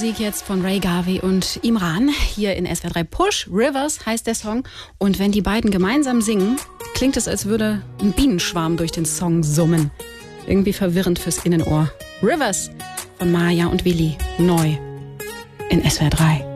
Musik jetzt von Ray Garvey und Imran hier in SWR 3 Push. Rivers heißt der Song. Und wenn die beiden gemeinsam singen, klingt es, als würde ein Bienenschwarm durch den Song summen. Irgendwie verwirrend fürs Innenohr. Rivers von Maya und Willi. Neu in SWR 3.